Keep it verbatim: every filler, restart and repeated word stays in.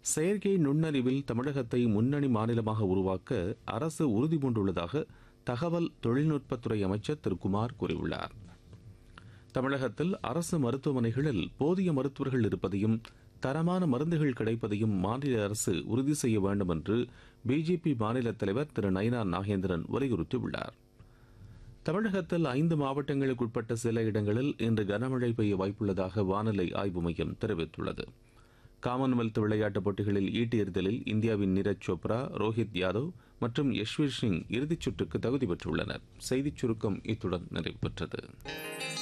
செயற்கை நுண்ணறிவில் தமிழகத்தை முன்னணி மாநிலமாக உருவாக்க அரசு உறுதிபூண்டுள்ளதாக தகவல் தொழில்நுட்பத்துறை அமைச்சர் திரு குமார் கூறியுள்ளார். தமிழகத்தில் அரசு மருத்துவமனைகளில் போதிய மருத்துவர்கள் இருப்பதையும் தரமான மருந்துகள் கிடைப்பதையும் மாநில அரசு உறுதி செய்ய வேண்டும் என்று பிஜேபி மாநில தலைவர் திரு நயினார் நாகேந்திரன் வலியுறுத்தியுள்ளார். தமிழகத்தில் ஐந்து மாவட்டங்களுக்கு உட்பட்ட சில இடங்களில் இன்று கனமழை பெய்ய வாய்ப்புள்ளதாக வானிலை ஆய்வு மையம் தெரிவித்துள்ளது. காமன்வெல்த் விளையாட்டுப் போட்டிகளில் ஈட்டி எறிதலில் இந்தியாவின் நீரஜ் சோப்ரா, ரோஹித் யாதவ் மற்றும் யஷ்வீர் சிங் இறுதிச் சுற்றுக்கு தகுதி பெற்றுள்ளனர். செய்திச் சுருக்கம் இத்துடன் நிறைவு பெற்றது.